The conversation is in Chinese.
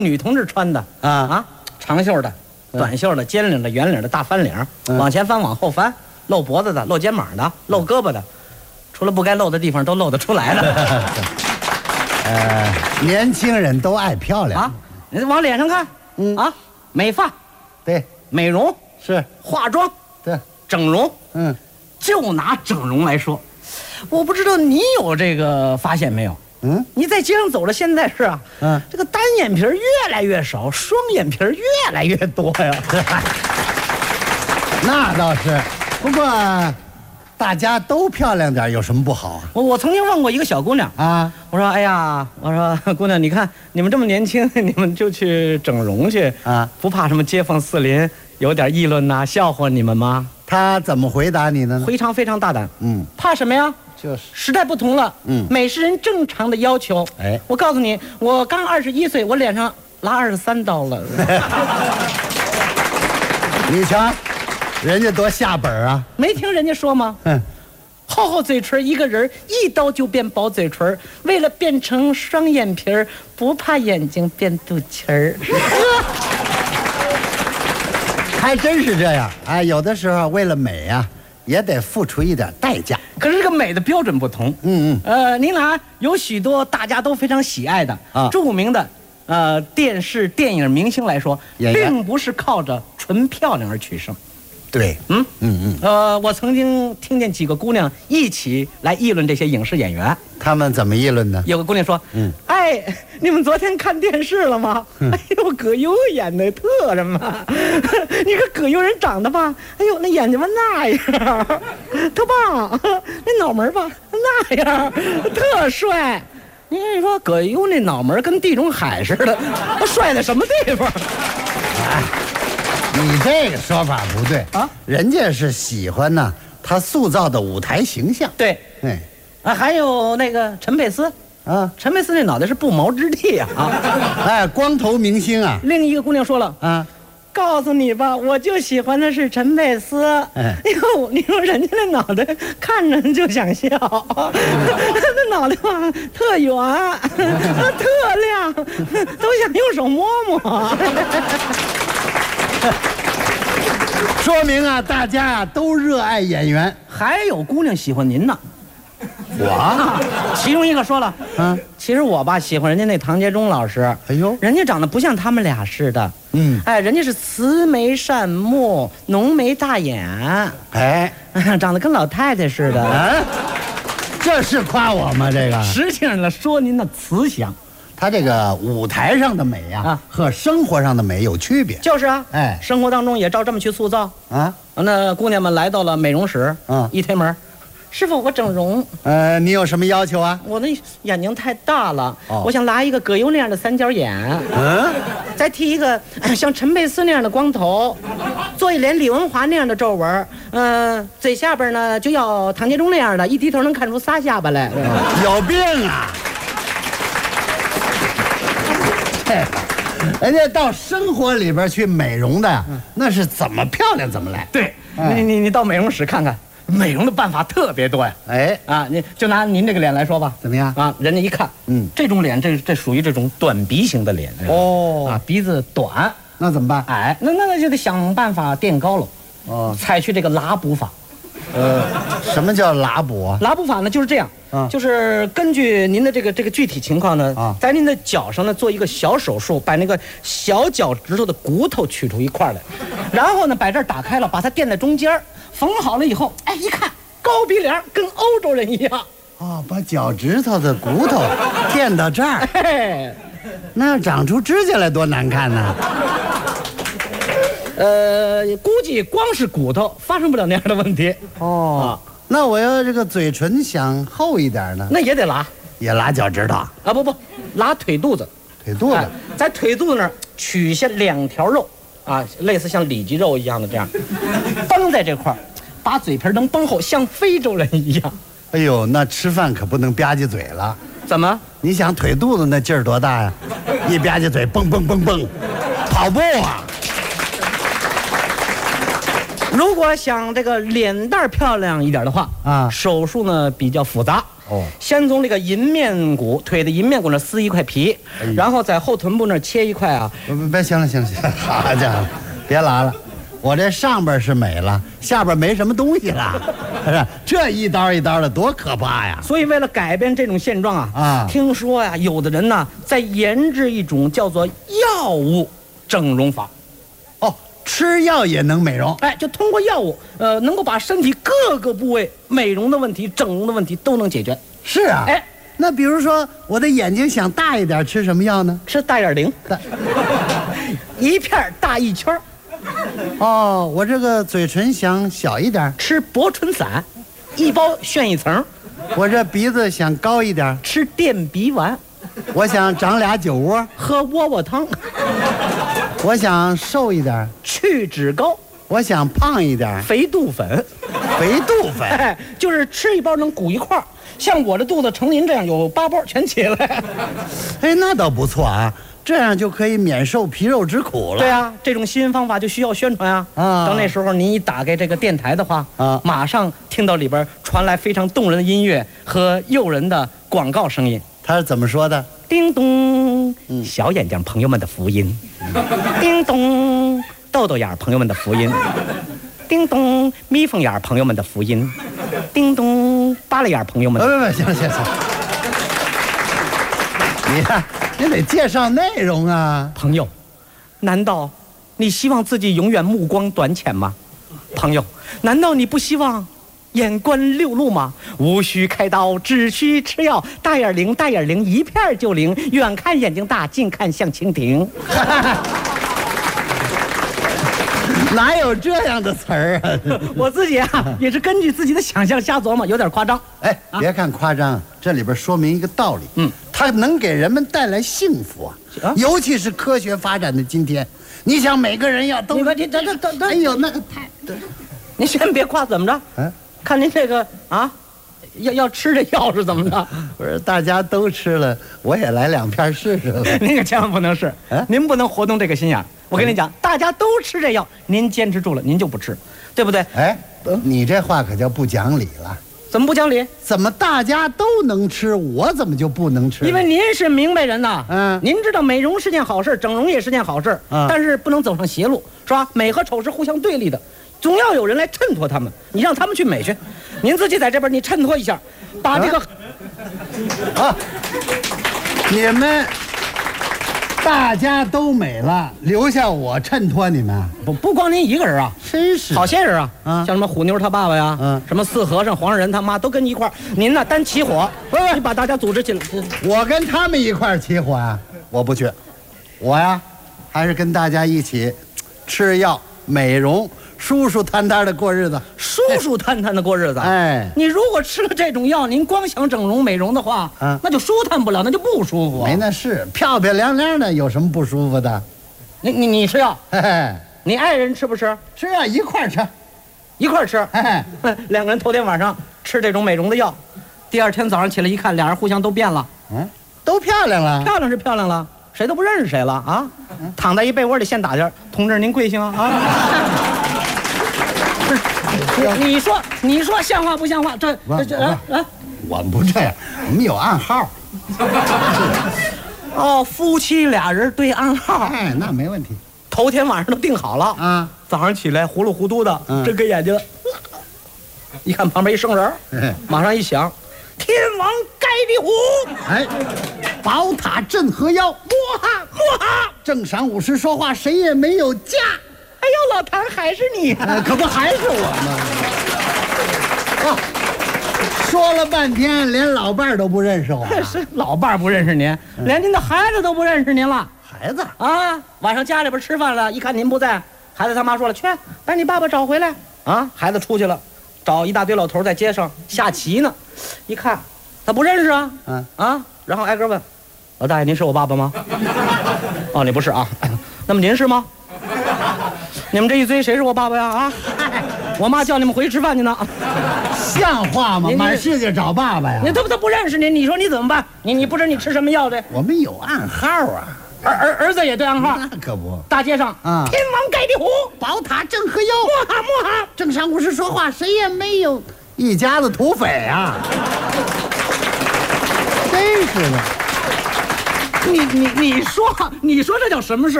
女同志穿的长袖的、短袖的、尖领的、圆领的、大翻领，往前翻、往后翻，露脖子的、露肩膀的、露胳膊的，除了不该露的地方都露得出来了。 年轻人都爱漂亮啊！你往脸上看，美发， 对， 美容是化妆， 对， 整容，就拿整容来说，我不知道你有这个发现没有？你在街上走了，现在是这个单眼皮越来越少，双眼皮越来越多呀。 那倒是，不过大家都漂亮点有什么不好啊？ 我曾经问过一个小姑娘啊，我说哎呀，我说姑娘，你看你们这么年轻，你们就去整容去啊，不怕什么街坊四邻有点议论呐、笑话你们吗？ 她怎么回答你呢？ 非常大胆，怕什么呀？ 就是时代不同了，美是人正常的要求。哎，我告诉你，我刚21岁，我脸上拉23刀了。 你瞧，人家多下本啊！ 没听人家说吗？厚嘴唇一个人，一刀就变薄嘴唇，为了变成双眼皮儿，不怕眼睛变肚脐儿。 还真是这样，哎，有的时候为了美啊，也得付出一点代价。 可是这个美的标准不同。您拿有许多大家都非常喜爱的著名的电视电影明星来说，并不是靠着纯漂亮而取胜。对，我曾经听见几个姑娘一起来议论这些影视演员。他们怎么议论呢？有个姑娘说：“哎，你们昨天看电视了吗？哎呦，葛优演的特什么？你看葛优人长得吧，哎呦，那眼睛吧那样，特棒；那脑门吧那样，特帅。你说葛优那脑门跟地中海似的，他帅在什么地方？” 你这个说法不对啊！人家是喜欢呢，他塑造的舞台形象。对，还有那个陈佩斯啊，陈佩斯那脑袋是不毛之地啊！哎，光头明星啊！另一个姑娘说了啊，告诉你吧，我就喜欢的是陈佩斯。你说人家那脑袋看着就想笑，那脑袋吧特圆，特亮，都想用手摸摸。说明啊，大家啊都热爱演员，还有姑娘喜欢您呢。我，其中一个说了，其实我吧喜欢人家那唐杰忠老师。哎呦，人家长得不像他们俩似的，人家是慈眉善目，浓眉大眼，长得跟老太太似的。这是夸我吗？这个实际上呢，说您的慈祥。他这个舞台上的美呀，和生活上的美有区别。就是啊，生活当中也照这么去塑造啊。那姑娘们来到了美容室，一推门，师傅，我整容。你有什么要求啊？我那眼睛太大了，我想拉一个葛优那样的三角眼，再剃一个像陈佩斯那样的光头，做一脸李文华那样的皱纹，嘴下边呢就要唐杰忠那样的，一低头能看出仨下巴来。有病啊！人家到生活里边去美容的呀，那是怎么漂亮怎么来。对，你到美容室看看，美容的办法特别多呀。你就拿您这个脸来说吧，怎么样啊？人家一看，这种脸，这属于这种短鼻型的脸。鼻子短，那怎么办？矮，那就得想办法垫高了。采取这个拉补法。什么叫拉补啊？拉补法呢就是这样，就是根据您的这个具体情况呢，在您的脚上呢做一个小手术，把那个小脚趾头的骨头取出一块来，然后呢把这儿打开了，把它垫在中间，缝好了以后，一看高鼻梁跟欧洲人一样。把脚趾头的骨头垫到这儿，那要长出指甲来多难看呢。估计光是骨头发生不了那样的问题。那我要这个嘴唇想厚一点呢，那也得拉，也拉脚趾头啊？不，拉腿肚子。腿肚子，在腿肚子那儿取下2条肉啊，类似像里脊肉一样的这样，绷在这块儿，把嘴皮能绷厚，像非洲人一样。哎呦，那吃饭可不能吧唧嘴了。怎么？你想腿肚子那劲儿多大呀？一吧唧嘴，蹦蹦蹦蹦，跑步啊！如果想这个脸蛋漂亮一点的话手术呢比较复杂， 哦，先从这个银面骨，腿的银面骨那撕一块皮，然后在后臀部那切一块啊。 别，行了，好家伙，别拉了，我这上边是美了，下边没什么东西了，是这一刀一刀的多可怕呀！ 所以为了改变这种现状啊，听说呀，有的人呢在研制一种叫做药物整容法。 哦，吃药也能美容？ 哎，就通过药物，能够把身体各个部位美容的问题、整容的问题都能解决。 是啊，哎，那比如说我的眼睛想大一点，吃什么药呢？ 吃大眼灵，一片大一圈。 哦，我这个嘴唇想小一点， 吃薄唇散，一包炫一层。 我这鼻子想高一点， 吃垫鼻丸。 我想长俩酒窝， 喝窝窝汤。 我想瘦一点， 去脂膏。 我想胖一点， 肥肚粉。 肥肚粉， 哎，就是吃一包能鼓一块，像我这肚子成您这样有8包全起来。 哎，那倒不错啊，这样就可以免受皮肉之苦了。 对啊，这种新方法就需要宣传啊。到那时候您一打开这个电台的话，马上听到里边传来非常动人的音乐和诱人的广告声音。 他是怎么说的？ 叮咚，小眼睛朋友们的福音。叮咚，豆豆眼朋友们的福音。叮咚，眯缝眼朋友们的福音。叮咚，扒拉眼朋友们的。 行，你看，你得介绍内容啊。 朋友，难道你希望自己永远目光短浅吗？朋友，难道你不希望眼观六路吗？无需开刀，只需吃药。大眼灵，大眼灵，一片就灵。远看眼睛大，近看像蜻蜓。 哪有这样的词儿啊？ 我自己啊，也是根据自己的想象瞎琢磨，有点夸张。 哎，别看夸张，这里边说明一个道理。它能给人们带来幸福啊，尤其是科学发展的今天。你想每个人要都，哎呦，那个太， 您先别夸，怎么着？看您这个啊，要吃这药是怎么着？ 不是大家都吃了，我也来2片试试。 您可千万不能试，您不能活动这个心眼。我跟你讲，大家都吃这药，您坚持住了，您就不吃，对不对？ 哎，你这话可叫不讲理了。 怎么不讲理？ 怎么大家都能吃，我怎么就不能吃？ 因为您是明白人呐，您知道美容是件好事，整容也是件好事，但是不能走上邪路，是吧？美和丑是互相对立的，总要有人来衬托他们，你让他们去美去，您自己在这边你衬托一下，把这个你们大家都美了，留下我衬托你们。 不光您一个人啊， 真是好些人啊，像什么虎妞他爸爸呀，什么四和尚、黄上人他妈都跟你一块儿，您呢单起火，你把大家组织起来。 我跟他们一块儿起火啊，我不去，我呀还是跟大家一起吃药美容，舒舒坦坦的过日子， 舒舒坦坦的过日子。 哎， 你如果吃了这种药，您光想整容美容的话，那就舒坦不了，那就不舒服。 没那事，漂漂亮亮的，有什么不舒服的？ 你吃药， 嘿嘿， 你爱人吃不吃？ 吃啊，一块吃， 一块吃。 嘿， 两个人头天晚上吃这种美容的药，第二天早上起来一看，俩人互相都变了， 都漂亮了， 漂亮是漂亮了，谁都不认识谁了啊！躺在一被窝里现打架，同志您贵姓啊？你说像话不像话？ 我们不这样，我们有暗号。 哦，夫妻俩人对暗号， 哎，那没问题。 头天晚上都定好了啊，早上起来糊里糊涂的，睁开眼睛，一看旁边一圣人，马上一想，天王盖地虎， 哎，宝塔镇河妖， 摸哈， 正晌午时说话，谁也没有驾。 哎呦，老谭还是你啊？ 可不还是我吗？说了半天，连老伴儿都不认识我。 是老伴儿不认识您，连您的孩子都不认识您了。 孩子啊，晚上家里边吃饭了，一看您不在，孩子他妈说了，去把你爸爸找回来啊。孩子出去了，找一大堆老头在街上下棋呢，一看他不认识啊，然后挨个问，老大爷您是我爸爸吗？哦，你不是啊，那么您是吗？你们这一堆谁是我爸爸呀？啊，我妈叫你们回去吃饭去呢。 像话吗？满世界找爸爸呀！ 他不认识您，你说你怎么办？你不知你吃什么药的？ 我们有暗号啊。 儿子也对暗号。 那可不。 大街上啊，天王盖地虎， 宝塔镇河妖， 摸哈。 正晌午时说话，谁也没有。一家子土匪啊！ 是的。 你说这叫什么事